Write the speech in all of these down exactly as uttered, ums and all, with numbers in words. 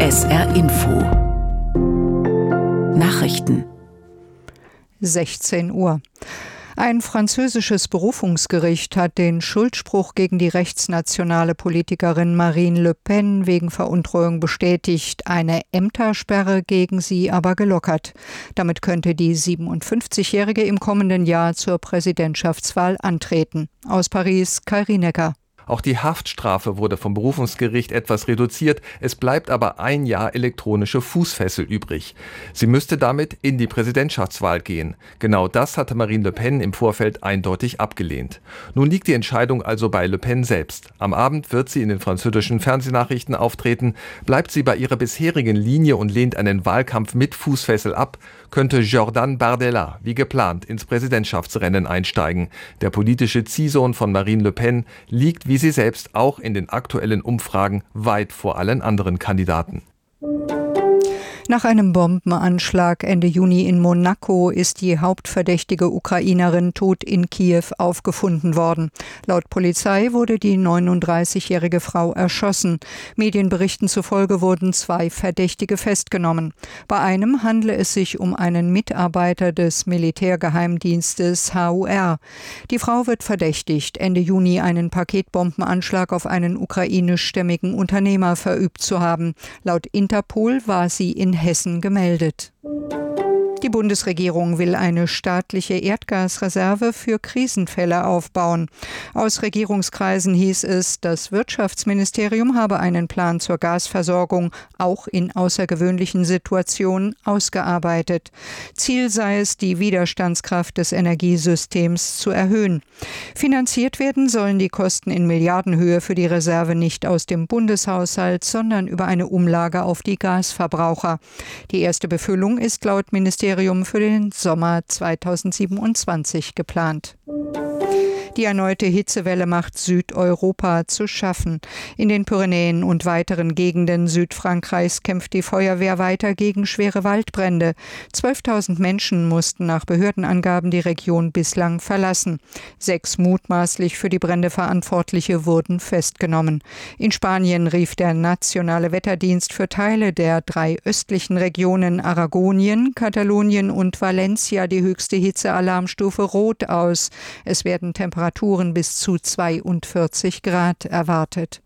S R Info Nachrichten sechzehn Uhr. Ein französisches Berufungsgericht hat den Schuldspruch gegen die rechtsnationale Politikerin Marine Le Pen wegen Veruntreuung bestätigt, eine Ämtersperre gegen sie aber gelockert. Damit könnte die siebenundfünfzigjährige im kommenden Jahr zur Präsidentschaftswahl antreten. Aus Paris, Kai Rienecker. Auch die Haftstrafe wurde vom Berufungsgericht etwas reduziert. Es bleibt aber ein Jahr elektronische Fußfessel übrig. Sie müsste damit in die Präsidentschaftswahl gehen. Genau das hatte Marine Le Pen im Vorfeld eindeutig abgelehnt. Nun liegt die Entscheidung also bei Le Pen selbst. Am Abend wird sie in den französischen Fernsehnachrichten auftreten. Bleibt sie bei ihrer bisherigen Linie und lehnt einen Wahlkampf mit Fußfessel ab, könnte Jordan Bardella wie geplant ins Präsidentschaftsrennen einsteigen. Der politische Ziehsohn von Marine Le Pen liegt wie sie selbst auch in den aktuellen Umfragen weit vor allen anderen Kandidaten. Nach einem Bombenanschlag Ende Juni in Monaco ist die hauptverdächtige Ukrainerin tot in Kiew aufgefunden worden. Laut Polizei wurde die neununddreißigjährige Frau erschossen. Medienberichten zufolge wurden zwei Verdächtige festgenommen. Bei einem handle es sich um einen Mitarbeiter des Militärgeheimdienstes H U R. Die Frau wird verdächtigt, Ende Juni einen Paketbombenanschlag auf einen ukrainischstämmigen Unternehmer verübt zu haben. Laut Interpol war sie in Hessen gemeldet. Die Bundesregierung will eine staatliche Erdgasreserve für Krisenfälle aufbauen. Aus Regierungskreisen hieß es, das Wirtschaftsministerium habe einen Plan zur Gasversorgung auch in außergewöhnlichen Situationen ausgearbeitet. Ziel sei es, die Widerstandskraft des Energiesystems zu erhöhen. Finanziert werden sollen die Kosten in Milliardenhöhe für die Reserve nicht aus dem Bundeshaushalt, sondern über eine Umlage auf die Gasverbraucher. Die erste Befüllung ist laut Ministerium für den Sommer zweitausendsiebenundzwanzig geplant. Die erneute Hitzewelle macht Südeuropa zu schaffen. In den Pyrenäen und weiteren Gegenden Südfrankreichs kämpft die Feuerwehr weiter gegen schwere Waldbrände. zwölftausend Menschen mussten nach Behördenangaben die Region bislang verlassen. Sechs mutmaßlich für die Brände Verantwortliche wurden festgenommen. In Spanien rief der nationale Wetterdienst für Teile der drei östlichen Regionen Aragonien, Katalonien und Valencia die höchste Hitzealarmstufe Rot aus. Es werden Temperaturen bis zu zweiundvierzig Grad erwartet.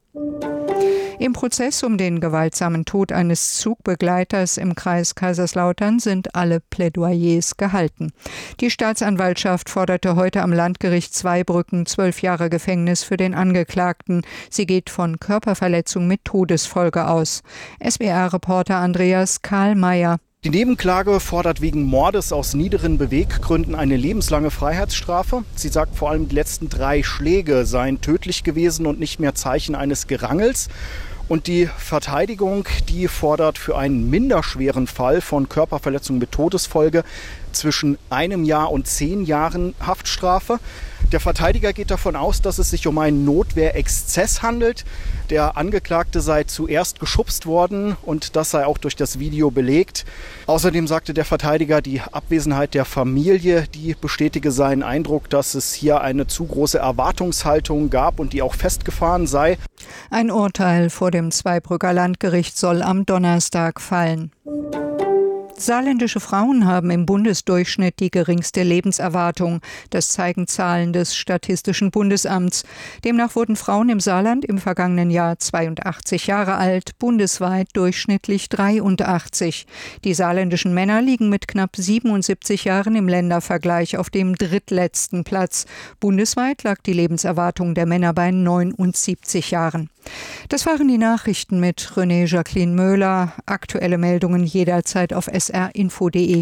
Im Prozess um den gewaltsamen Tod eines Zugbegleiters im Kreis Kaiserslautern sind alle Plädoyers gehalten. Die Staatsanwaltschaft forderte heute am Landgericht Zweibrücken zwölf Jahre Gefängnis für den Angeklagten. Sie geht von Körperverletzung mit Todesfolge aus. S W R-Reporter Andreas Karlmeier. Die Nebenklage fordert wegen Mordes aus niederen Beweggründen eine lebenslange Freiheitsstrafe. Sie sagt vor allem, die letzten drei Schläge seien tödlich gewesen und nicht mehr Zeichen eines Gerangels. Und die Verteidigung, die fordert für einen minderschweren Fall von Körperverletzung mit Todesfolge zwischen einem Jahr und zehn Jahren Haftstrafe. Der Verteidiger geht davon aus, dass es sich um einen Notwehrexzess handelt. Der Angeklagte sei zuerst geschubst worden und das sei auch durch das Video belegt. Außerdem sagte der Verteidiger, die Abwesenheit der Familie, die bestätige seinen Eindruck, dass es hier eine zu große Erwartungshaltung gab und die auch festgefahren sei. Ein Urteil vor dem Zweibrücker Landgericht soll am Donnerstag fallen. Saarländische Frauen haben im Bundesdurchschnitt die geringste Lebenserwartung. Das zeigen Zahlen des Statistischen Bundesamts. Demnach wurden Frauen im Saarland im vergangenen Jahr zweiundachtzig Jahre alt, bundesweit durchschnittlich dreiundachtzig. Die saarländischen Männer liegen mit knapp siebenundsiebzig Jahren im Ländervergleich auf dem drittletzten Platz. Bundesweit lag die Lebenserwartung der Männer bei neunundsiebzig Jahren. Das waren die Nachrichten mit René Jacqueline Möhler. Aktuelle Meldungen jederzeit auf s r info punkt d e.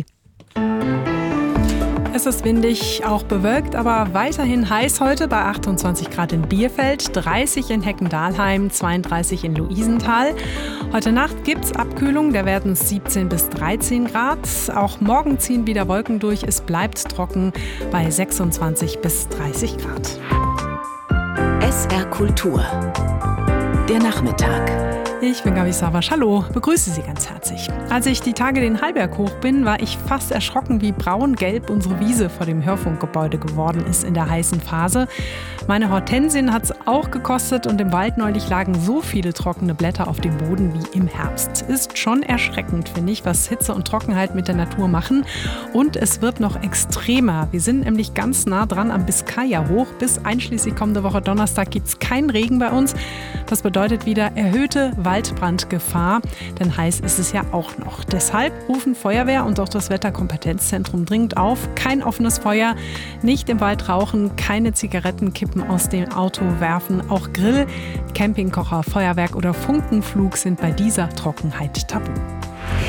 Es ist windig, auch bewölkt, aber weiterhin heiß heute bei achtundzwanzig Grad in Bierfeld, dreißig in Heckendahlheim, zweiunddreißig in Luisenthal. Heute Nacht gibt's Abkühlung, da werden es siebzehn bis dreizehn Grad. Auch morgen ziehen wieder Wolken durch, es bleibt trocken bei sechsundzwanzig bis dreißig Grad. S R Kultur. Der Nachmittag. Ich bin Gabi Savasch. Hallo, begrüße Sie ganz herzlich. Als ich die Tage den Hallberg hoch bin, war ich fast erschrocken, wie braun-gelb unsere Wiese vor dem Hörfunkgebäude geworden ist in der heißen Phase. Meine Hortensien hat es auch gekostet und im Wald neulich lagen so viele trockene Blätter auf dem Boden wie im Herbst. Ist schon erschreckend, finde ich, was Hitze und Trockenheit mit der Natur machen. Und es wird noch extremer. Wir sind nämlich ganz nah dran am Biskaya-Hoch. Bis einschließlich kommende Woche Donnerstag gibt es keinen Regen bei uns. Das bedeutet wieder erhöhte Waldbrandgefahr, denn heiß ist es ja auch noch. Deshalb rufen Feuerwehr und auch das Wetterkompetenzzentrum dringend auf. Kein offenes Feuer, nicht im Wald rauchen, keine Zigarettenkippen aus dem Auto werfen. Auch Grill, Campingkocher, Feuerwerk oder Funkenflug sind bei dieser Trockenheit tabu.